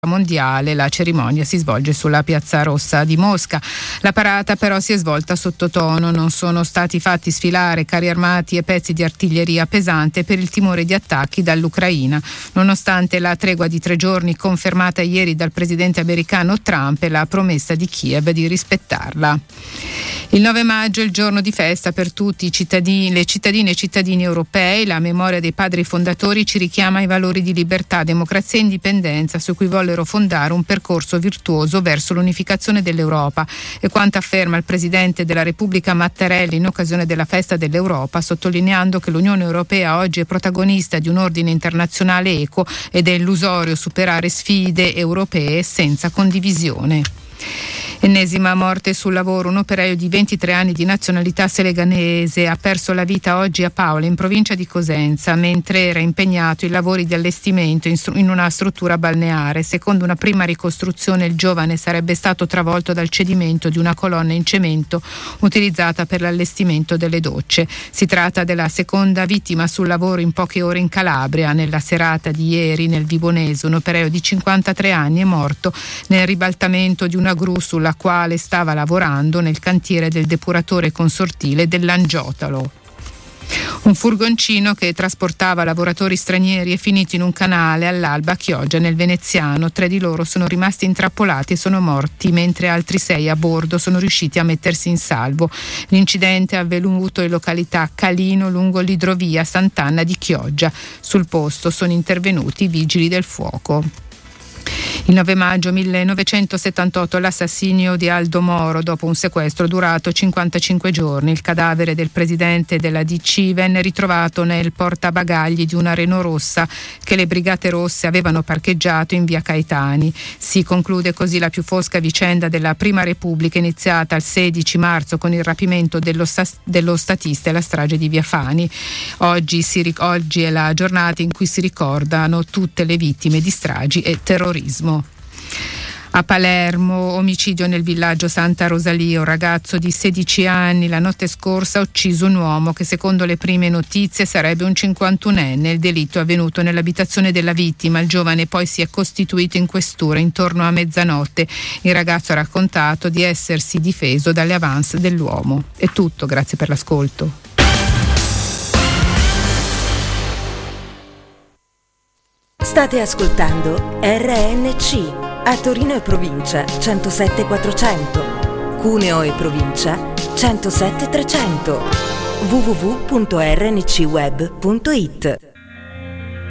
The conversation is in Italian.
mondiale. La cerimonia si svolge sulla Piazza Rossa di Mosca. La parata però si è svolta sottotono, non sono stati fatti sfilare carri armati e pezzi di artiglieria pesante per il timore di attacchi dall'Ucraina, nonostante la tregua di 3 giorni confermata ieri dal presidente americano Trump e la promessa di Kiev di rispettarla. Il 9 maggio è il giorno di festa per tutti le cittadine e cittadini europei. La memoria dei padri fondatori ci richiama ai valori di libertà, democrazia e indipendenza su cui vollero fondare un percorso virtuoso verso l'unificazione dell'Europa, e quanto afferma il presidente della Repubblica Mattarella in occasione della festa dell'Europa, sottolineando che l'Unione Europea oggi è protagonista di un ordine internazionale equo ed è illusorio superare sfide europee senza condivisione. Ennesima morte sul lavoro. Un operaio di 23 anni di nazionalità senegalese ha perso la vita oggi a Paola, in provincia di Cosenza, mentre era impegnato in lavori di allestimento in una struttura balneare. Secondo una prima ricostruzione, il giovane sarebbe stato travolto dal cedimento di una colonna in cemento utilizzata per l'allestimento delle docce. Si tratta della seconda vittima sul lavoro in poche ore in Calabria. Nella serata di ieri, nel Vibonese, un operaio di 53 anni è morto nel ribaltamento di una gru sulla quale stava lavorando nel cantiere del depuratore consortile dell'Angiotalo. Un furgoncino che trasportava lavoratori stranieri è finito in un canale all'alba a Chioggia, nel Veneziano. 3 di loro sono rimasti intrappolati e sono morti, mentre altri 6 a bordo sono riusciti a mettersi in salvo. L'incidente è avvenuto in località Calino, lungo l'idrovia Sant'Anna di Chioggia. Sul posto sono intervenuti i vigili del fuoco. Il 9 maggio 1978 l'assassinio di Aldo Moro dopo un sequestro durato 55 giorni. Il cadavere del presidente della DC venne ritrovato nel portabagagli di una Renault rossa che le Brigate Rosse avevano parcheggiato in via Caetani. Si conclude così la più fosca vicenda della Prima Repubblica, iniziata il 16 marzo con il rapimento dello statista e la strage di via Fani. Oggi è la giornata in cui si ricordano tutte le vittime di stragi e terrorismo. A Palermo, omicidio nel villaggio Santa Rosalia. Un ragazzo di 16 anni la notte scorsa ha ucciso un uomo che, secondo le prime notizie, sarebbe un 51enne. Il delitto è avvenuto nell'abitazione della vittima. Il giovane poi si è costituito in questura intorno a mezzanotte. Il ragazzo ha raccontato di essersi difeso dalle avance dell'uomo. È tutto, grazie per l'ascolto. State ascoltando RNC a Torino e provincia 107.400, Cuneo e provincia 107.300, www.rncweb.it.